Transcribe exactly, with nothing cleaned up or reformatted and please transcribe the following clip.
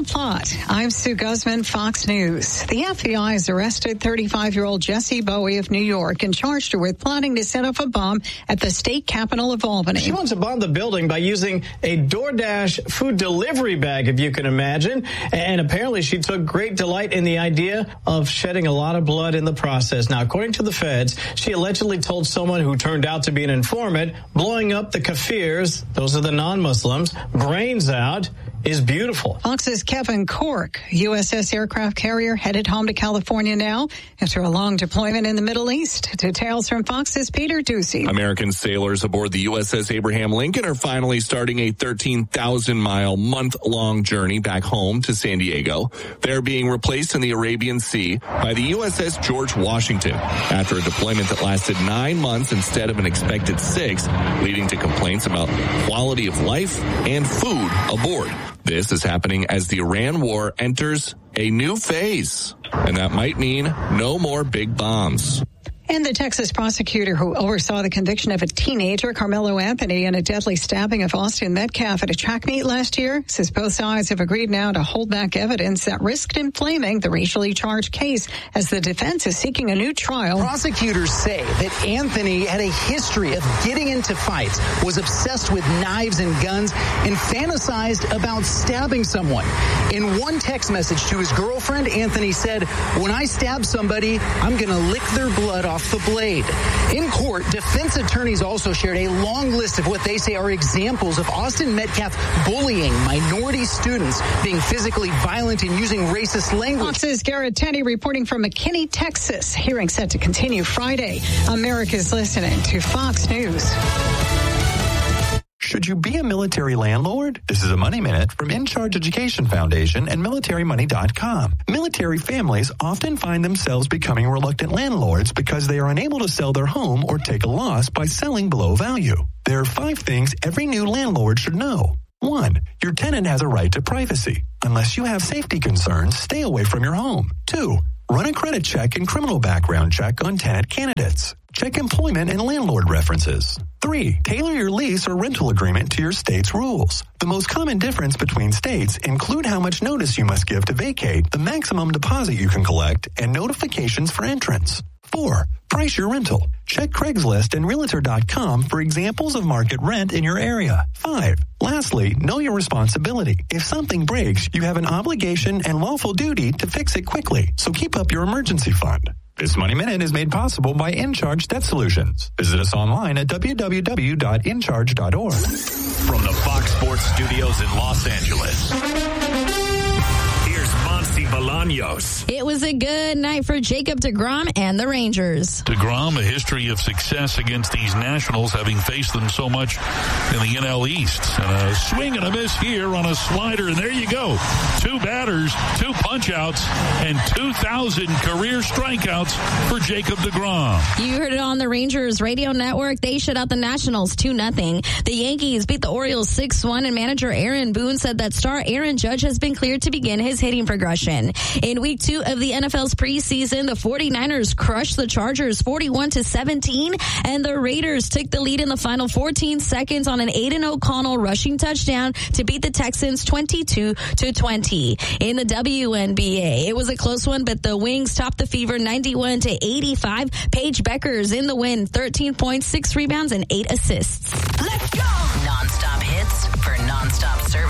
Plot. I'm Sue Guzman, Fox News. The F B I has arrested thirty-five-year-old Jessie Bowie of New York and charged her with plotting to set off a bomb at the state capitol of Albany. She wants to bomb the building by using a DoorDash food delivery bag, if you can imagine. And apparently she took great delight in the idea of shedding a lot of blood in the process. Now, according to the feds, she allegedly told someone who turned out to be an informant, blowing up the Kafirs, those are the non-Muslims, brains out, is beautiful. Fox's Kevin Corke, U S S aircraft carrier, headed home to California now after a long deployment in the Middle East. Details from Fox's Peter Ducey. American sailors aboard the U S S Abraham Lincoln are finally starting a thirteen thousand mile, month-long journey back home to San Diego. They're being replaced in the Arabian Sea by the U S S George Washington after a deployment that lasted nine months instead of an expected six, leading to complaints about quality of life and food aboard. This is happening as the Iran war enters a new phase, and that might mean no more big bombs. And the Texas prosecutor who oversaw the conviction of a teenager, Carmelo Anthony, in a deadly stabbing of Austin Metcalf at a track meet last year, says both sides have agreed now to hold back evidence that risked inflaming the racially charged case as the defense is seeking a new trial. Prosecutors say that Anthony had a history of getting into fights, was obsessed with knives and guns, and fantasized about stabbing someone. In one text message to his girlfriend, Anthony said, "When I stab somebody, I'm going to lick their blood off the blade." In court, defense attorneys also shared a long list of what they say are examples of Austin Metcalf bullying minority students, being physically violent and using racist language. Fox's Garrett Tenney reporting from McKinney, Texas. Hearing set to continue Friday. America's listening to Fox News. Should you be a military landlord? This is a Money Minute from In Charge Education Foundation and military money dot com. Military families often find themselves becoming reluctant landlords because they are unable to sell their home or take a loss by selling below value. There are five things every new landlord should know. One, your tenant has a right to privacy. Unless you have safety concerns, stay away from your home. Two, run a credit check and criminal background check on tenant candidates. Check employment and landlord references. Three, tailor your lease or rental agreement to your state's rules. The most common difference between states include how much notice you must give to vacate, the maximum deposit you can collect, and notifications for entrance. Four, price your rental. Check Craigslist and Realtor dot com for examples of market rent in your area. Five, lastly, know your responsibility. If something breaks, you have an obligation and lawful duty to fix it quickly, so keep up your emergency fund. This Money Minute is made possible by InCharge Debt Solutions. Visit us online at w w w dot in charge dot org. From the Fox Sports Studios in Los Angeles, here's Monty Bolaños. It was a good night for Jacob deGrom and the Rangers. deGrom, a history of success against these Nationals, having faced them so much in the N L East. And a swing and a miss here on a slider, and there you go. Two batters, two punch-outs, and two thousand career strikeouts for Jacob deGrom. You heard it on the Rangers radio network. They shut out the Nationals two nothing. The Yankees beat the Orioles six one, and manager Aaron Boone said that star Aaron Judge has been cleared to begin his hitting progression. In week two of the N F L's preseason, the 49ers crushed the Chargers forty-one to seventeen, and the Raiders took the lead in the final fourteen seconds on an Aiden O'Connell rushing touchdown to beat the Texans twenty-two to twenty. In the W N B A, it was a close one, but the Wings topped the Fever ninety-one to eighty-five. Paige Becker's in the win, thirteen points, six rebounds, and eight assists. Let's go! Non-stop hits for non-stop service.